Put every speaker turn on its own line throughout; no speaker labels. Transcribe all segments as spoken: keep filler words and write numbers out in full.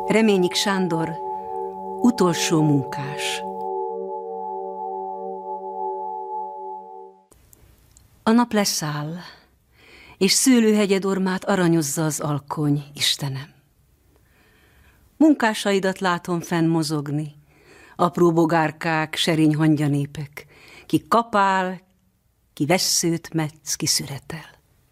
Reményik Sándor, utolsó munkás. A nap leszáll, és szőlőhegyedormát aranyozza az alkony, Istenem. Munkásaidat látom fenn mozogni, apró bogárkák, serény hangyanépek, ki kapál, ki vesszőt metsz, ki szüretel.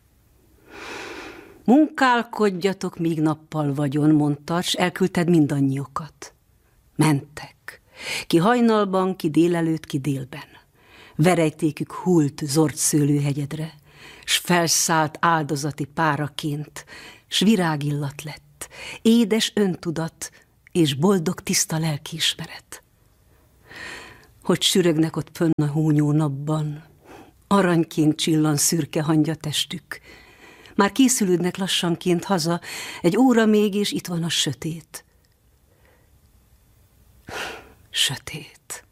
Munkálkodjatok, míg nappal vagyon, mondtad, s elküldted mindannyiukat. Mentek, ki hajnalban, ki délelőtt, ki délben. Verejtékük hult zord szőlőhegyedre, s felszállt áldozati páraként, s virágillat lett, édes öntudat és boldog tiszta lelkiismeret. Hogy sürögnek ott fönn a húnyó napban, aranyként csillan szürke hangya testük. Már készülődnek lassanként haza, egy óra még, és itt van a sötét. Sötét.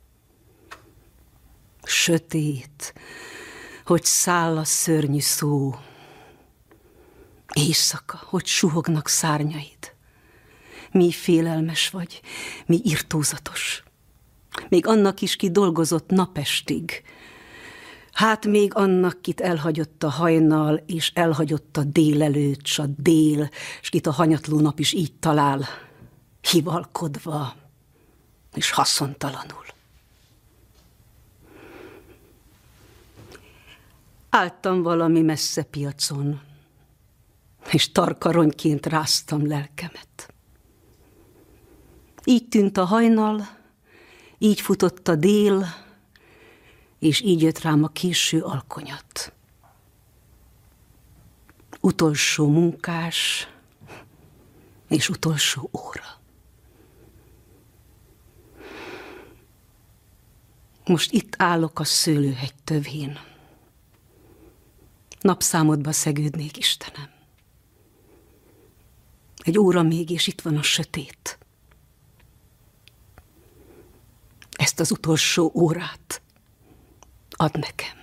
Sötét, hogy száll a szörnyű szó. Éjszaka, hogy suhognak szárnyaid. Mi félelmes vagy, mi irtózatos. Még annak is, ki dolgozott napestig. Hát még annak, kit elhagyott a hajnal, és elhagyott a délelőtt, s a dél, s kit a hanyatló nap is így talál, hivalkodva és haszontalanul. Álltam valami messze piacon, és tarkaronyként ráztam lelkemet. Így tűnt a hajnal, így futott a dél, és így jött rám a késő alkonyat. Utolsó munkás, és utolsó óra. Most itt állok a szőlőhegy tövén. Napszámodba szegődnék, Istenem. Egy óra még, és itt van a sötét. Ezt az utolsó órát add nekem.